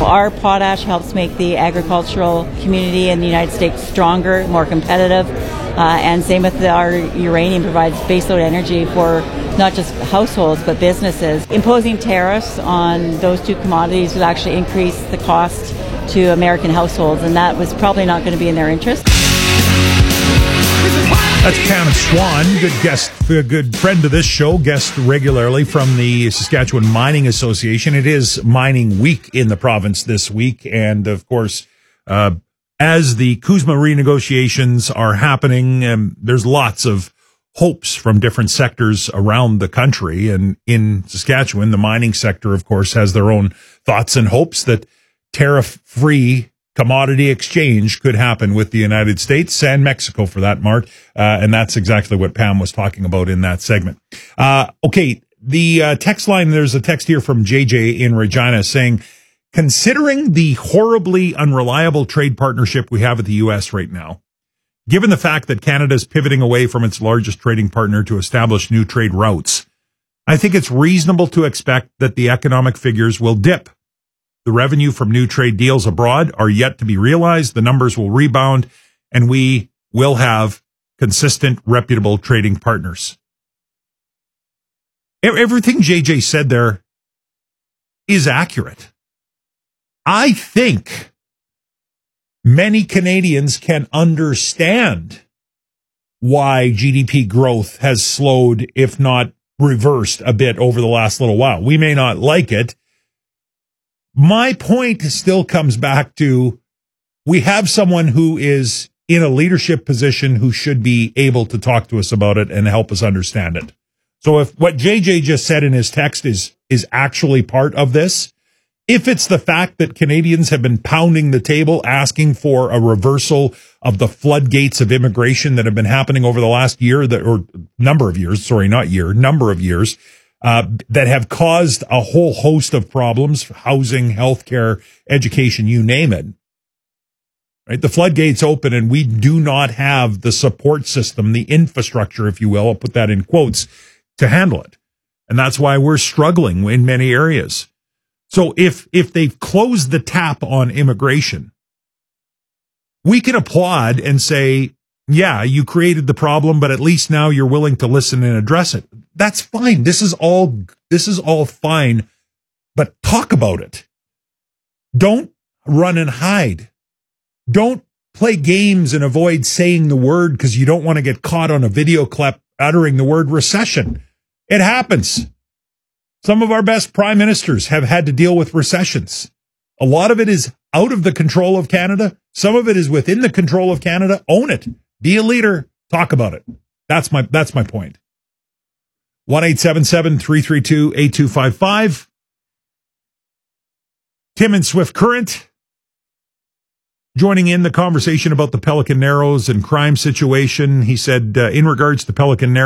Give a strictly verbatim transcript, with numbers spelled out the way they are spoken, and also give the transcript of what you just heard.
Our potash helps make the agricultural community in the United States stronger, more competitive. Uh, and same with the, our uranium provides baseload energy for not just households but businesses. Imposing tariffs on those two commodities would actually increase the cost to American households, and that was probably not going to be in their interest. That's Pam Swan, good guest, a good friend of this show, guest regularly from the Saskatchewan Mining Association. It is mining week in the province this week, and of course, uh, as the CUSMA renegotiations are happening, um, there's lots of hopes from different sectors around the country. And in Saskatchewan, the mining sector, of course, has their own thoughts and hopes that tariff-free commodity exchange could happen with the United States and Mexico, for that, Mart. Uh, and that's exactly what Pam was talking about in that segment. Uh, okay, the uh, text line, there's a text here from J J in Regina saying, considering the horribly unreliable trade partnership we have with the U S right now, given the fact that Canada is pivoting away from its largest trading partner to establish new trade routes, I think it's reasonable to expect that the economic figures will dip. The revenue from new trade deals abroad are yet to be realized. The numbers will rebound, and we will have consistent, reputable trading partners. Everything J J said there is accurate. I think many Canadians can understand why G D P growth has slowed, if not reversed a bit over the last little while. We may not like it. My point still comes back to we have someone who is in a leadership position who should be able to talk to us about it and help us understand it. So if what J J just said in his text is is actually part of this, if it's the fact that Canadians have been pounding the table asking for a reversal of the floodgates of immigration that have been happening over the last year, that, or number of years, sorry, not year, number of years, uh, that have caused a whole host of problems, housing, healthcare, education, you name it. Right? The floodgates open and we do not have the support system, the infrastructure, if you will, I'll put that in quotes, to handle it. And that's why we're struggling in many areas. So if, if they've closed the tap on immigration, we can applaud and say, yeah, you created the problem, but at least now you're willing to listen and address it. That's fine. This is all, this is all fine, but talk about it. Don't run and hide. Don't play games and avoid saying the word because you don't want to get caught on a video clip uttering the word recession. It happens. Some of our best prime ministers have had to deal with recessions. A lot of it is out of the control of Canada. Some of it is within the control of Canada. Own it. Be a leader. Talk about it. That's my, that's my point. one eight seven seven, three three two, eight two five five. Tim in Swift Current joining in the conversation about the Pelican Narrows and crime situation. He said, uh, in regards to Pelican Narrows,